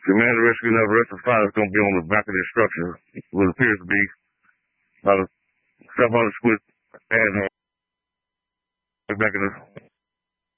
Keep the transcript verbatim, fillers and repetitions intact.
Command the rescue and the rest of the file is going to be on the back of the instructions. What appears to be about a seven hundred split ad back in the